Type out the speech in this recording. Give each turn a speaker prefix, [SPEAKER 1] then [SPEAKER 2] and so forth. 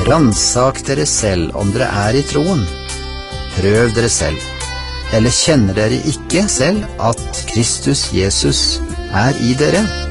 [SPEAKER 1] Ransak dere selv om dere er i troen. Prøv dere selv. Eller kjenner dere ikke selv at Kristus Jesus er i dere?